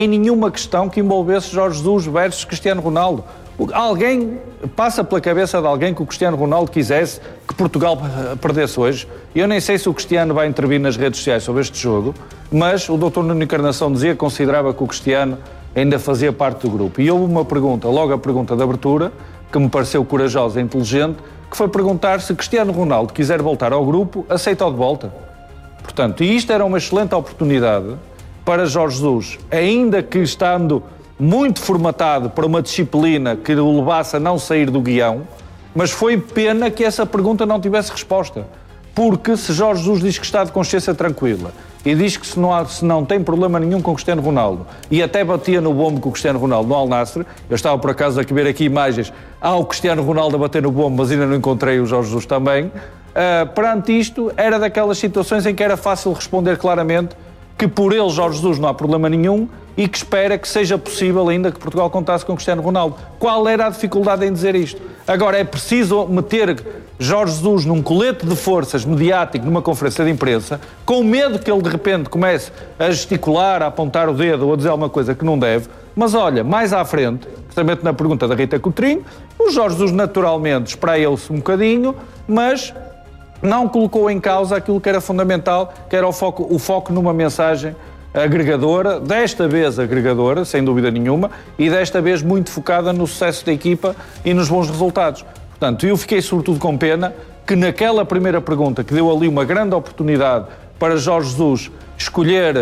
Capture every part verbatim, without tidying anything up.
nenhuma questão que envolvesse Jorge Jesus versus Cristiano Ronaldo. Alguém, passa pela cabeça de alguém que o Cristiano Ronaldo quisesse que Portugal perdesse hoje? Eu nem sei se o Cristiano vai intervir nas redes sociais sobre este jogo, mas o doutor Nuno Encarnação dizia que considerava que o Cristiano ainda fazia parte do grupo. E houve uma pergunta, logo a pergunta de abertura, que me pareceu corajosa e inteligente, que foi perguntar se Cristiano Ronaldo quiser voltar ao grupo, aceita-o de volta. Portanto, e isto era uma excelente oportunidade para Jorge Jesus, ainda que estando muito formatado para uma disciplina que o levasse a não sair do guião, mas foi pena que essa pergunta não tivesse resposta. Porque se Jorge Jesus diz que está de consciência tranquila e diz que se não, há, se não tem problema nenhum com o Cristiano Ronaldo e até batia no bombo com o Cristiano Ronaldo no Al Nassr, eu estava por acaso a ver aqui imagens, há o Cristiano Ronaldo a bater no bombo, mas ainda não encontrei o Jorge Jesus também, uh, perante isto era daquelas situações em que era fácil responder claramente que por ele, Jorge Jesus, não há problema nenhum e que espera que seja possível ainda que Portugal contasse com Cristiano Ronaldo. Qual era a dificuldade em dizer isto? Agora, é preciso meter Jorge Jesus num colete de forças mediático numa conferência de imprensa, com medo que ele de repente comece a gesticular, a apontar o dedo ou a dizer alguma coisa que não deve, mas olha, mais à frente, precisamente na pergunta da Rita Coutrinho, o Jorge Jesus naturalmente espraia-se um bocadinho, mas não colocou em causa aquilo que era fundamental, que era o foco, o foco numa mensagem agregadora, desta vez agregadora, sem dúvida nenhuma, e desta vez muito focada no sucesso da equipa e nos bons resultados. Portanto, eu fiquei sobretudo com pena que naquela primeira pergunta, que deu ali uma grande oportunidade para Jorge Jesus escolher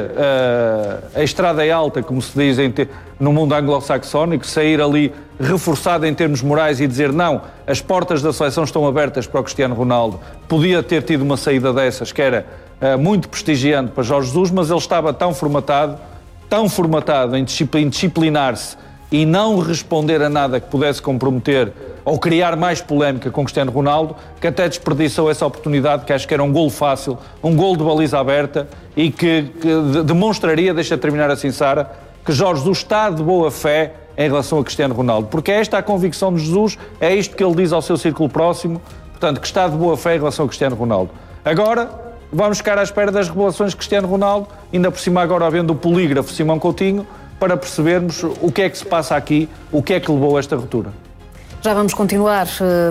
uh, a estrada alta, como se diz em te- no mundo anglo-saxónico, sair ali reforçado em termos morais e dizer não, as portas da seleção estão abertas para o Cristiano Ronaldo. Podia ter tido uma saída dessas que era uh, muito prestigiante para Jorge Jesus, mas ele estava tão formatado, tão formatado em, disciplin- em disciplinar-se e não responder a nada que pudesse comprometer ou criar mais polémica com Cristiano Ronaldo, que até desperdiçou essa oportunidade, que acho que era um golo fácil, um golo de baliza aberta e que, que demonstraria, deixa terminar assim Sara, que Jorge Jesus está de boa fé em relação a Cristiano Ronaldo, porque esta é a convicção de Jesus, é isto que ele diz ao seu círculo próximo, portanto, que está de boa fé em relação a Cristiano Ronaldo. Agora, vamos ficar à espera das revelações de Cristiano Ronaldo, ainda por cima agora havendo o polígrafo Simão Coutinho, para percebermos o que é que se passa aqui, o que é que levou a esta ruptura. Já vamos continuar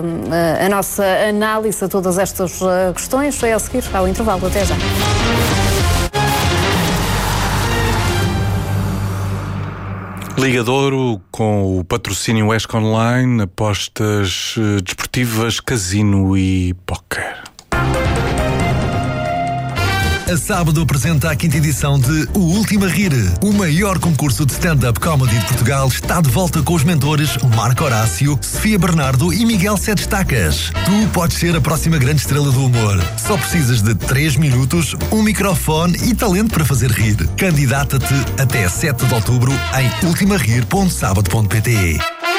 uh, a nossa análise a todas estas uh, questões. É a seguir ao intervalo. Até já. Liga de Ouro com o patrocínio Esc Online, apostas uh, desportivas, casino e póquer. A sábado apresenta a quinta edição de O Último a Rir. O maior concurso de stand-up comedy de Portugal está de volta com os mentores Marco Horácio, Sofia Bernardo e Miguel Sete Estacas. Tu podes ser a próxima grande estrela do humor. Só precisas de três minutos, um microfone e talento para fazer rir. Candidata-te até sete de outubro em ultima rir ponto sábado ponto pt.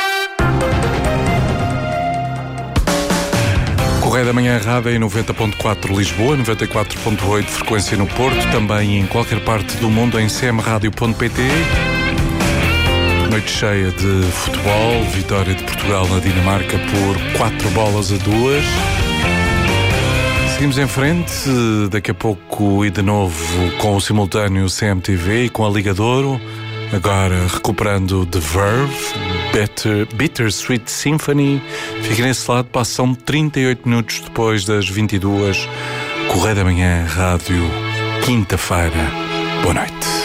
Correio da Manhã Rádio em noventa ponto quatro Lisboa, noventa e quatro ponto oito frequência no Porto, também em qualquer parte do mundo em c m radio ponto p t. Noite cheia de futebol, vitória de Portugal na Dinamarca por quatro bolas a duas. Seguimos em frente, daqui a pouco e de novo com o simultâneo C M T V e com a Liga de Ouro. Agora recuperando The Verve, Better, Bittersweet Symphony. Fiquem nesse lado, passam trinta e oito minutos depois das vinte e duas. Correio da Manhã, Rádio, quinta-feira. Boa noite.